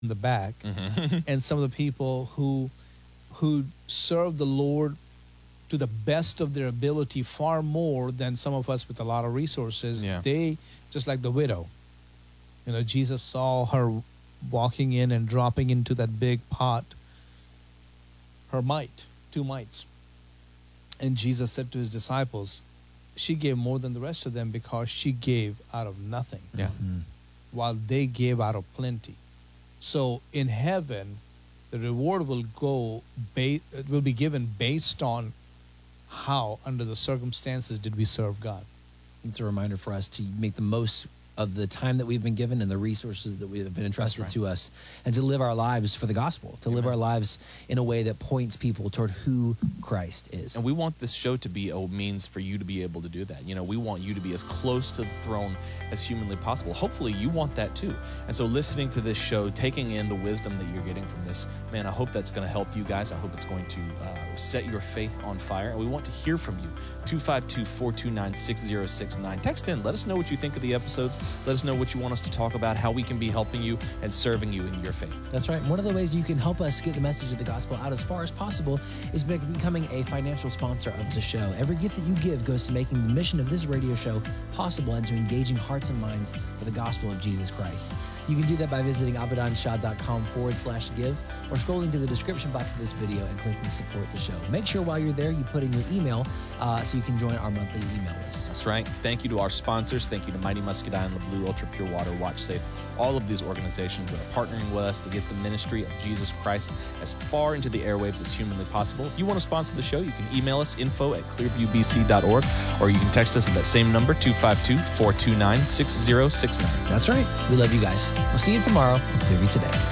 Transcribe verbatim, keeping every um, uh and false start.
in the back, Mm-hmm. and some of the people who who serve the Lord to the best of their ability far more than some of us with a lot of resources. Yeah. They, just like the widow, you know, Jesus saw her walking in and dropping into that big pot her mite, two mites. And Jesus said to his disciples, she gave more than the rest of them because she gave out of nothing, Yeah. while they gave out of plenty. So in heaven, the reward will go, ba- it will be given based on how, under the circumstances, did we serve God. It's a reminder for us to make the most of the time that we've been given and the resources that we have been entrusted right. to us, and to live our lives for the gospel, to live our lives in a way that points people toward who Christ is. And we want this show to be a means for you to be able to do that. You know, we want you to be as close to the throne as humanly possible. Hopefully you want that too. And so listening to this show, taking in the wisdom that you're getting from this, man, I hope that's going to help you guys. I hope it's going to uh, set your faith on fire. And we want to hear from you. two five two, four two nine, six zero six nine. Text in. Let us know what you think of the episodes. Let us know what you want us to talk about, how we can be helping you and serving you in your faith. That's right. One of the ways you can help us get the message of the gospel out as far as possible is by becoming a financial sponsor of the show. Every gift that you give goes to making the mission of this radio show possible and to engaging hearts and minds for the gospel of Jesus Christ. You can do that by visiting abadanshah.com forward slash give or scrolling to the description box of this video and clicking support the show. Make sure while you're there, you put in your email uh, so you can join our monthly email list. That's right. Thank you to our sponsors. Thank you to Mighty Muscadine and the Blue Ultra Pure Water, Watch Safe, all of these organizations that are partnering with us to get the ministry of Jesus Christ as far into the airwaves as humanly possible. If you want to sponsor the show, you can email us info at clearview b c dot org, or you can text us at that same number, two five two, four two nine, six zero six nine. That's right. We love you guys. We'll see you tomorrow on Clearview Today.